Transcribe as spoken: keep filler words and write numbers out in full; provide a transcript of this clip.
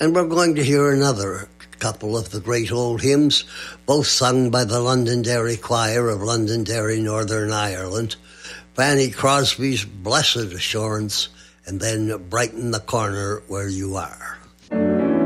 And we're going to hear another couple of the great old hymns, both sung by the Londonderry Choir of Londonderry, Northern Ireland. Fanny Crosby's Blessed Assurance, and then Brighten the Corner Where You Are.